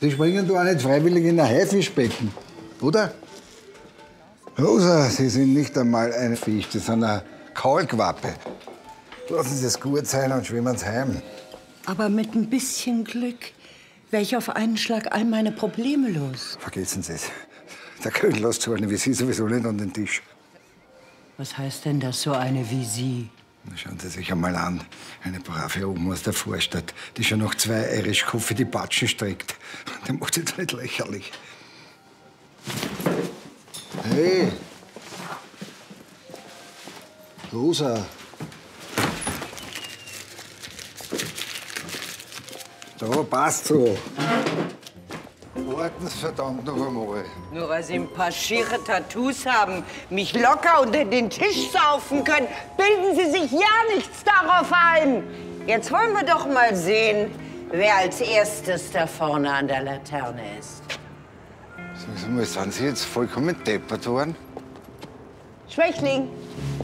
Die springen doch auch nicht freiwillig in ein Haifischbecken, oder? Rosa, Sie sind nicht einmal ein Fisch, Sie sind eine Kaulquappe. Lassen Sie es gut sein und schwimmen Sie heim. Aber mit ein bisschen Glück wäre ich auf einen Schlag all meine Probleme los. Vergessen Sie es. Der König lässt so eine wie Sie sowieso nicht an den Tisch. Was heißt denn das, so eine wie Sie? Na, schauen Sie sich einmal an. Eine brave Oma aus der Vorstadt, die schon nach 2 Irish Coffee die Batschen streckt. Der macht sich doch nicht lächerlich. Hey! Rosa! Da, passt so. Warten Sie verdammt noch einmal. Nur weil Sie ein paar schiere Tattoos haben, mich locker unter den Tisch saufen können, bilden Sie sich ja nichts darauf ein. Jetzt wollen wir doch mal sehen, wer als erstes da vorne an der Laterne ist. Sagen Sie mal, sind Sie jetzt vollkommen deppert worden? Schwächling,